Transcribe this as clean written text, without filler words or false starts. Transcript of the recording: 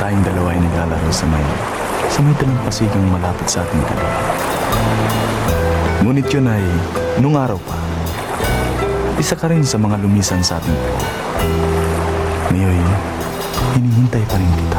tayong dalawa ay naglalaro sa may dalampasigang malapit sa ating tabi. Ngunit yun ay nung araw pa. Isa ka rin sa mga lumisan sa ating buhay. Ngayon, hinihintay pa rin kita.